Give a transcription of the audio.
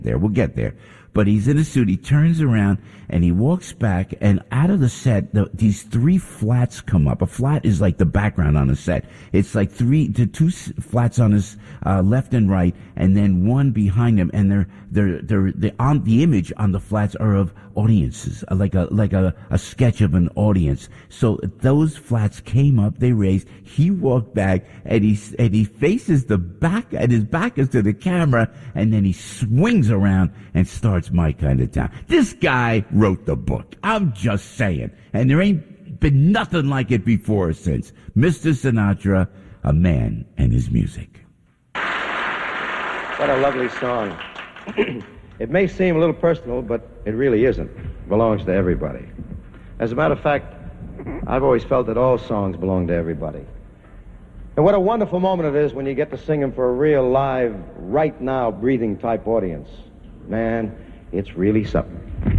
there. We'll get there. But he's in a suit. He turns around and he walks back, and out of the set, these three flats come up. A flat is like the background on a set. It's like two flats on his left and right, and then one behind him. And they're on the image on the flats are of audiences, like a sketch of an audience. So those flats came up, they raised. He walked back, and he faces the back, and his back is to the camera, and then he swings around and starts My Kind of Town. This guy wrote the book. I'm just saying. And there ain't been nothing like it before or since. Mr. Sinatra, a man and his music. What a lovely song. It may seem a little personal, but it really isn't. It belongs to everybody. As a matter of fact, I've always felt that all songs belong to everybody. And what a wonderful moment it is when you get to sing them for a real live, right now, breathing type audience. Man, it's really something.